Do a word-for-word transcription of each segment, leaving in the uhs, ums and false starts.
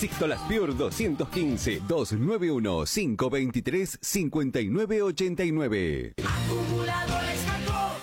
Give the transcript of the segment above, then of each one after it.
Sixto Piur doscientos quince, doscientos noventa y uno, quinientos veintitrés, cincuenta y nueve ochenta y nueve. Acumuladores Jacob.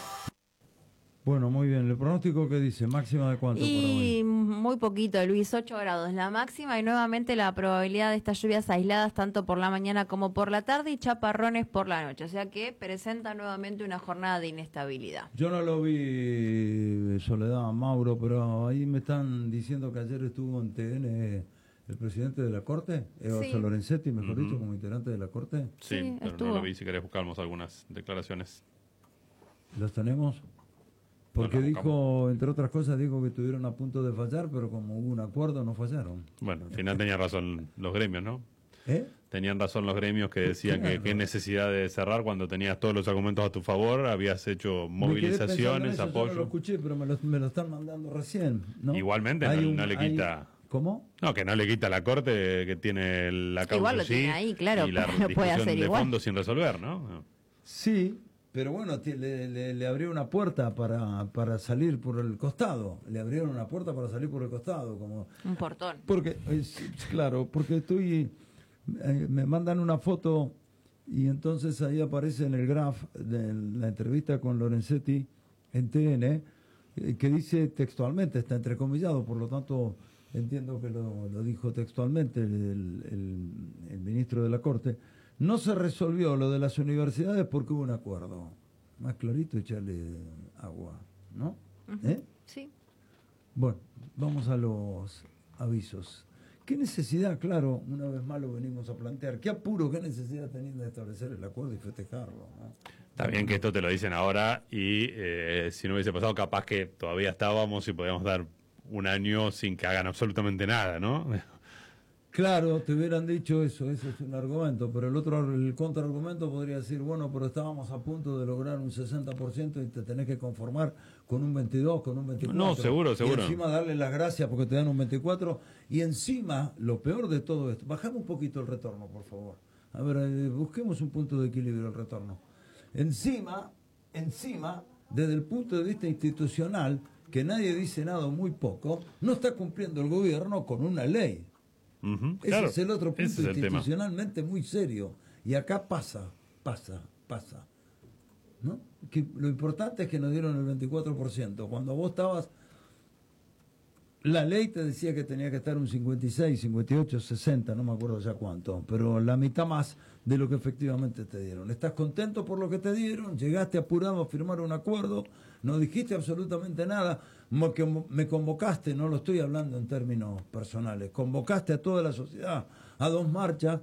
Bueno, muy bien. ¿El pronóstico qué dice? ¿Máxima de cuánto para Y hoy? muy poquito, Luis, ocho grados la máxima y nuevamente la probabilidad de estas lluvias aisladas tanto por la mañana como por la tarde y chaparrones por la noche. O sea que presenta nuevamente una jornada de inestabilidad. Yo no lo vi, Soledad, Mauro, pero ahí me están diciendo que ayer estuvo en T N el presidente de la Corte, Eva Sí. Lorenzetti, mejor Ujú. dicho, como integrante de la Corte. Sí, Sí, pero estuvo. no lo vi. Si querés buscamos algunas declaraciones. ¿Los tenemos? Porque Bueno, dijo, entre otras cosas, dijo que estuvieron a punto de fallar, pero como hubo un acuerdo, no fallaron. Bueno, al final tenían razón los gremios, ¿no? ¿Eh? Tenían razón los gremios que decían que qué necesidad de cerrar cuando tenías todos los argumentos a tu favor, habías hecho Me quedé pensando en movilizaciones, eso, yo apoyo. no lo escuché, pero me lo, me lo están mandando recién, ¿no? Igualmente Hay no- un- no le hay- quita- ¿Cómo? No, que no le quita a la Corte que tiene la causa Igual lo allí tiene ahí, claro, y la pero lo puede discusión hacer de igual. fondo sin resolver, ¿no? Sí, pero bueno, ti- le, le, le abrió una puerta para, para salir por el costado. Le abrieron una puerta para salir por el costado, como Un portón. porque es, claro, porque estoy eh, me mandan una foto y entonces ahí aparece en el graph de la entrevista con Lorenzetti en T N eh, que dice textualmente, está entrecomillado, por lo tanto entiendo que lo, lo dijo textualmente el, el, el ministro de la Corte. No se resolvió lo de las universidades porque hubo un acuerdo. Más clarito echarle agua, ¿no? ¿Eh? Sí. Bueno, vamos a los avisos. ¿Qué necesidad, claro, una vez más lo venimos a plantear, qué apuro, qué necesidad tenían de establecer el acuerdo y festejarlo, ¿no? Está bien que esto te lo dicen ahora y eh, si no hubiese pasado capaz que todavía estábamos y podíamos dar un año sin que hagan absolutamente nada, ¿no? Claro, te hubieran dicho eso, ese es un argumento, pero el otro, el contraargumento podría decir, bueno, pero estábamos a punto de lograr un sesenta por ciento y te tenés que conformar con un veintidós, con un veinticuatro. No, seguro, seguro. Y encima darle las gracias porque te dan un veinticuatro. Y encima, lo peor de todo esto, bajamos un poquito el retorno, por favor. A ver, eh, busquemos un punto de equilibrio el retorno. Encima, encima, desde el punto de vista institucional, que nadie dice nada o muy poco, no está cumpliendo el gobierno con una ley. Ujú, Ese claro, es el otro punto ese es el tema. institucionalmente muy serio. Y acá pasa, pasa, pasa. ¿No? Que lo importante es que nos dieron el veinticuatro por ciento. Cuando vos estabas, la ley te decía que tenía que estar un cincuenta y seis, cincuenta y ocho, sesenta, no me acuerdo ya cuánto, pero la mitad más de lo que efectivamente te dieron. ¿Estás contento por lo que te dieron? ¿Llegaste apurado a firmar un acuerdo? ¿No dijiste absolutamente nada? Mo- que Me convocaste, no lo estoy hablando en términos personales, convocaste a toda la sociedad a dos marchas,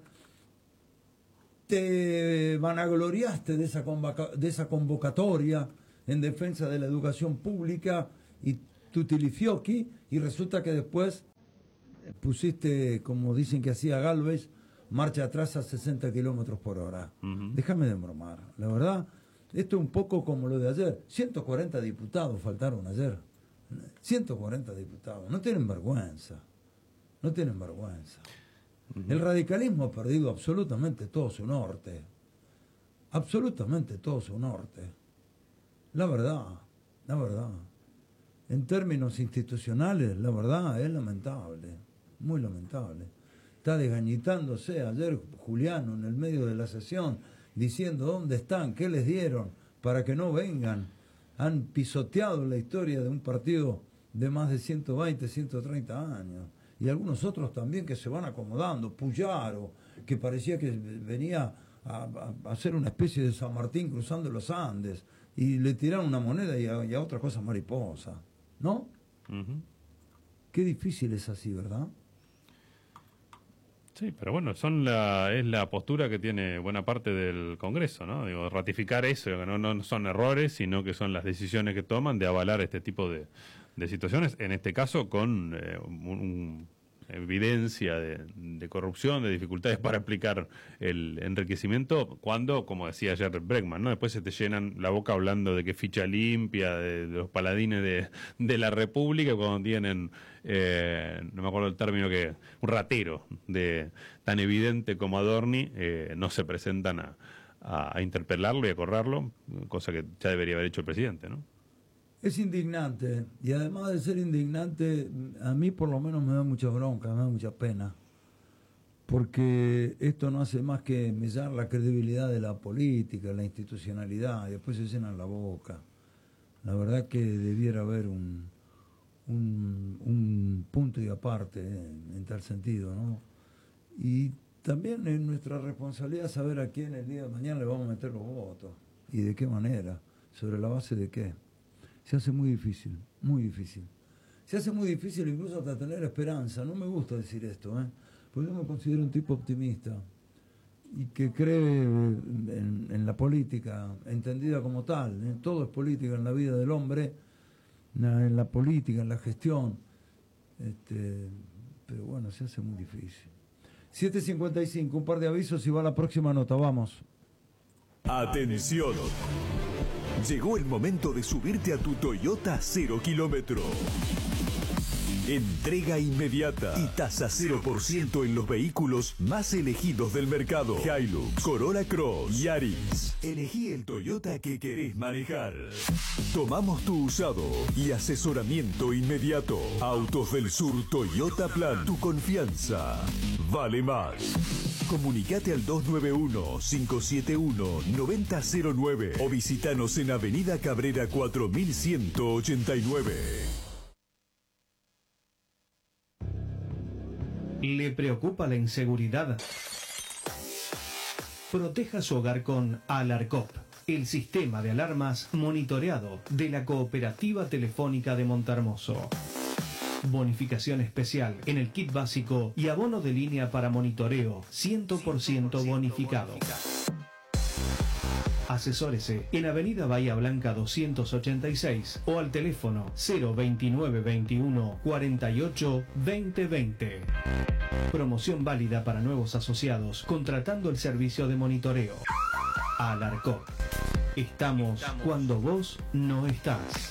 te vanagloriaste de esa, convoca- de esa convocatoria en defensa de la educación pública y tutilifioqui, y resulta que después pusiste, como dicen que hacía Galvez, marcha atrás a sesenta kilómetros por hora. Ujú. Déjame de bromar, la verdad, esto es un poco como lo de ayer. ciento cuarenta diputados faltaron ayer. ciento cuarenta diputados. No tienen vergüenza. No tienen vergüenza. El radicalismo ha perdido absolutamente todo su norte. Absolutamente todo su norte. La verdad, la verdad. En términos institucionales, la verdad es lamentable. Muy lamentable. Está desgañitándose ayer Juliano en el medio de la sesión, diciendo dónde están, qué les dieron, para que no vengan. Han pisoteado la historia de un partido de más de ciento veinte, ciento treinta años. Y algunos otros también que se van acomodando. Puyaro, que parecía que venía a, a- a hacer una especie de San Martín cruzando los Andes, y le tiraron una moneda y a, y a otra cosa mariposa. ¿No? Ujú. Qué difícil es así, ¿verdad? Sí, pero bueno, son la, es la postura que tiene buena parte del Congreso, ¿no? Digo, ratificar eso, que no, no son errores, sino que son las decisiones que toman de avalar este tipo de, de situaciones, en este caso con eh, un, un evidencia de, de corrupción, de dificultades para aplicar el enriquecimiento, cuando, como decía ayer Bregman, ¿no? Después se te llenan la boca hablando de que ficha limpia, de, de los paladines de, de la República, cuando tienen, eh, no me acuerdo el término, que un ratero de tan evidente como Adorni, eh, no se presentan a, a, a interpelarlo y a correrlo, cosa que ya debería haber hecho el presidente, ¿no? Es indignante, y además de ser indignante, a mí por lo menos me da mucha bronca, me da mucha pena. porque esto no hace más que mellar la credibilidad de la política, la institucionalidad, y después se llenan la boca. La verdad que debiera haber un, un, un punto y aparte eh, en tal sentido, ¿no? Y también es nuestra responsabilidad saber a quién el día de mañana le vamos a meter los votos y de qué manera, sobre la base de qué. Se hace muy difícil, muy difícil. Se hace muy difícil incluso hasta tener esperanza. No me gusta decir esto, ¿eh? Porque yo me considero un tipo optimista y que cree en, en la política, entendida como tal, ¿eh? Todo es política en la vida del hombre, en la política, en la gestión. Este, pero bueno, se hace muy difícil. siete cincuenta y cinco, un par de avisos y va la próxima nota, vamos. Atención. Llegó el momento de subirte a tu Toyota cero kilómetro. Entrega inmediata y tasa cero por ciento en los vehículos más elegidos del mercado. Hilux, Corolla Cross, Yaris. Elegí el Toyota que querés manejar. Tomamos tu usado y asesoramiento inmediato. Autos del Sur Toyota Plan. Tu confianza vale más. Comunicate al dos nueve uno, cinco siete uno, nueve cero cero nueve o visitanos en Avenida Cabrera cuatro mil ciento ochenta y nueve. ¿Le preocupa la inseguridad? Proteja su hogar con Alarcop, el sistema de alarmas monitoreado de la Cooperativa Telefónica de Montermoso. Bonificación especial en el kit básico y abono de línea para monitoreo cien por ciento bonificado. Asesórese en Avenida Bahía Blanca doscientos ochenta y seis o al teléfono cero veintinueve veintiuno cuarenta y ocho veinte veinte. Promoción válida para nuevos asociados contratando el servicio de monitoreo. Alarcop. Estamos cuando vos no estás.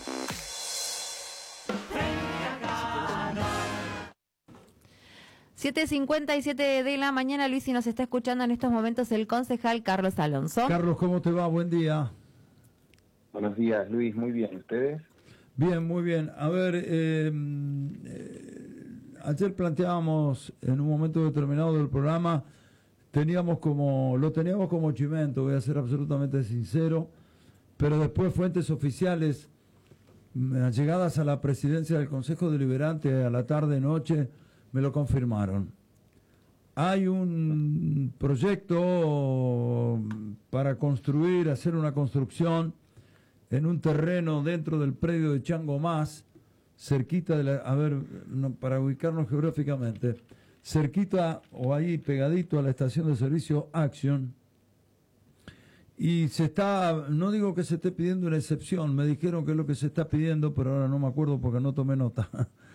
siete cincuenta y siete de la mañana, Luis, y nos está escuchando en estos momentos el concejal Carlos Alonso. Carlos, ¿cómo te va? Buen día. Buenos días, Luis. Muy bien. ¿Ustedes? Bien, muy bien. A ver, eh, eh, ayer planteábamos en un momento determinado del programa, teníamos como, lo teníamos como chimento, voy a ser absolutamente sincero, pero después fuentes oficiales, llegadas a la presidencia del Consejo Deliberante a la tarde-noche, me lo confirmaron. Hay un proyecto para construir, hacer una construcción en un terreno dentro del predio de Chango Más, cerquita de la, a ver, no, para ubicarnos geográficamente, cerquita o ahí pegadito a la estación de servicio Action, y se está, no digo que se esté pidiendo una excepción, me dijeron que es lo que se está pidiendo, pero ahora no me acuerdo porque no tomé nota.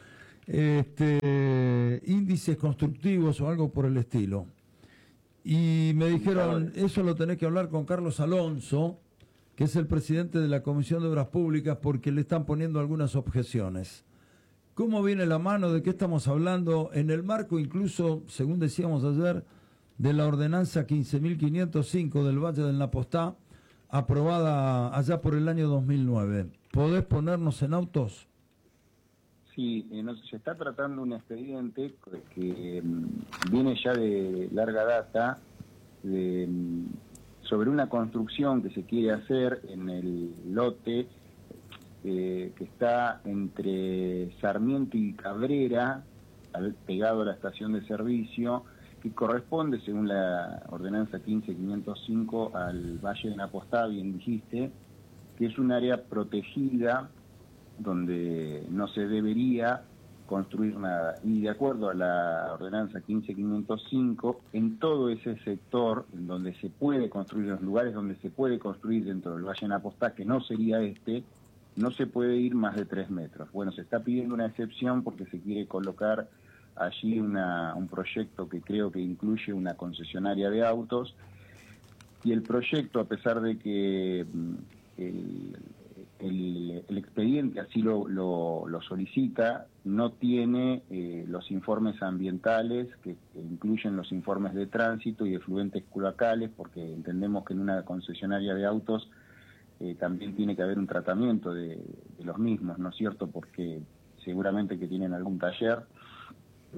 Este, índices constructivos o algo por el estilo. Y me dijeron, eso lo tenés que hablar con Carlos Alonso, que es el presidente de la Comisión de Obras Públicas, porque le están poniendo algunas objeciones. ¿Cómo viene la mano? ¿De qué estamos hablando? En el marco incluso, según decíamos ayer, de la ordenanza quince mil quinientos cinco del Valle del Napostá, aprobada allá por el año dos mil nueve. ¿Podés ponernos en autos? Sí, eh, no, se está tratando un expediente que um, viene ya de larga data de, um, sobre una construcción que se quiere hacer en el lote eh, que está entre Sarmiento y Cabrera, al, pegado a la estación de servicio, que corresponde, según la ordenanza quince mil quinientos cinco, al Valle de Napostá, bien dijiste, que es un área protegida donde no se debería construir nada. Y de acuerdo a la ordenanza quince mil quinientos cinco, en todo ese sector en donde se puede construir, en los lugares donde se puede construir dentro del Valle de Napostá, que no sería este, no se puede ir más de tres metros. Bueno, se está pidiendo una excepción porque se quiere colocar allí una, un proyecto que creo que incluye una concesionaria de autos, y el proyecto, a pesar de que el, el, el expediente así lo, lo, lo solicita, no tiene eh, los informes ambientales que, que incluyen los informes de tránsito y de efluentes cloacales, porque entendemos que en una concesionaria de autos eh, también tiene que haber un tratamiento de, de los mismos, ¿no es cierto? Porque seguramente que tienen algún taller.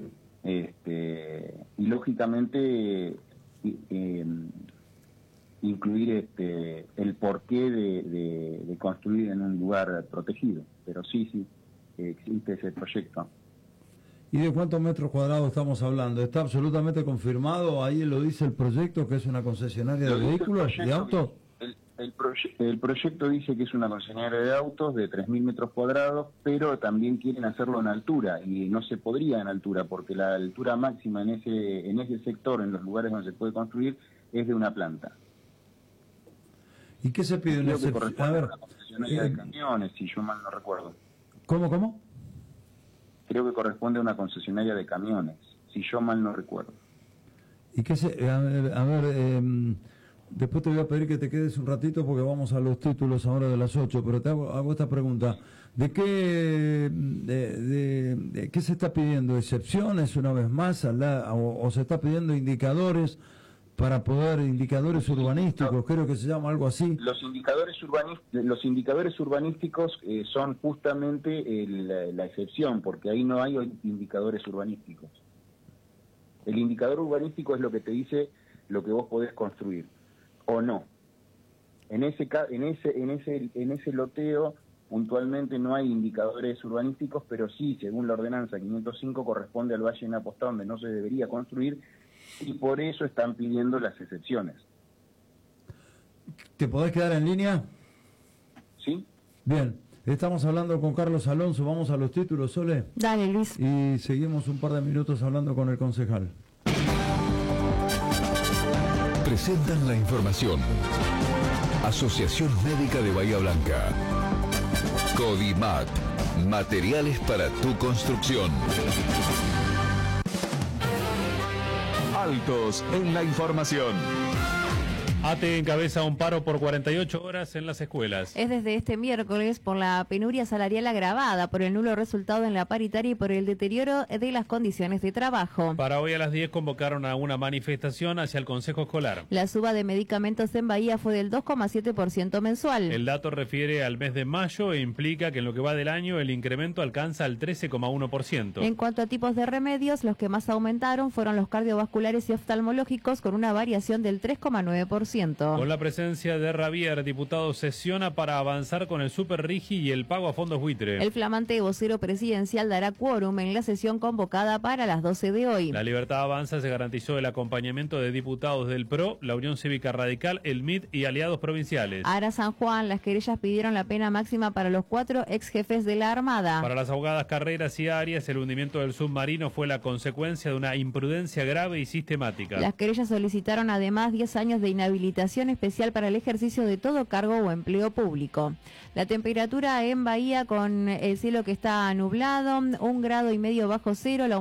este, y lógicamente eh, incluir este, el porqué de, de, de construir en un lugar protegido. Pero sí, sí, existe ese proyecto. ¿Y de cuántos metros cuadrados estamos hablando? ¿Está absolutamente confirmado? Ahí lo dice el proyecto, que es una concesionaria de vehículos, de autos. El, el, proye el proyecto dice que es una concesionaria de autos de tres mil metros cuadrados, pero también quieren hacerlo en altura, y no se podría en altura, porque la altura máxima en ese, en ese sector, en los lugares donde se puede construir, es de una planta. ¿Y qué se pide? Creo que ese... corresponde a ver, a una concesionaria eh... de camiones, si yo mal no recuerdo. ¿Cómo, cómo? Creo que corresponde a una concesionaria de camiones, si yo mal no recuerdo. ¿Y qué se...? A ver, a ver eh, después te voy a pedir que te quedes un ratito porque vamos a los títulos ahora de las ocho, pero te hago, hago esta pregunta. ¿De qué, de, de, de qué se está pidiendo? ¿Excepciones una vez más? A la, o, ¿O se está pidiendo indicadores para poder, indicadores urbanísticos, creo que se llama algo así? Los indicadores urbanísticos, los indicadores urbanísticos eh, son justamente el, la, la excepción, porque ahí no hay indicadores urbanísticos. El indicador urbanístico es lo que te dice lo que vos podés construir, o no. En ese en ese en ese en ese loteo puntualmente no hay indicadores urbanísticos, pero sí, según la ordenanza quinientos cinco, corresponde al Valle de Napostá, donde no se debería construir, y por eso están pidiendo las excepciones. ¿Te podés quedar en línea? ¿Sí? Bien, estamos hablando con Carlos Alonso, vamos a los títulos, Sole. Dale, Luis. Y seguimos un par de minutos hablando con el concejal. Presentan la información. Asociación Médica de Bahía Blanca. Codimat. Materiales para tu construcción. Altos en la información. ATE encabeza un paro por cuarenta y ocho horas en las escuelas. Es desde este miércoles por la penuria salarial agravada, por el nulo resultado en la paritaria y por el deterioro de las condiciones de trabajo. Para hoy a las diez convocaron a una manifestación hacia el Consejo Escolar. La suba de medicamentos en Bahía fue del dos coma siete por ciento mensual. El dato refiere al mes de mayo e implica que en lo que va del año el incremento alcanza el trece coma uno por ciento. En cuanto a tipos de remedios, los que más aumentaron fueron los cardiovasculares y oftalmológicos, con una variación del tres coma nueve por ciento. Con la presencia de Ravier, diputado sesiona para avanzar con el Super Rigi y el pago a fondos buitre. El flamante vocero presidencial dará quórum en la sesión convocada para las doce de hoy. La Libertad Avanza se garantizó el acompañamiento de diputados del P R O, la Unión Cívica Radical, el M I D y aliados provinciales. Ara San Juan, las querellas pidieron la pena máxima para los cuatro ex jefes de la Armada. Para las abogadas Carreras y Arias, el hundimiento del submarino fue la consecuencia de una imprudencia grave y sistemática. Las querellas solicitaron además diez años de inhabilitación especial para el ejercicio de todo cargo o empleo público. La temperatura en Bahía, con el cielo que está nublado, un grado y medio bajo cero. La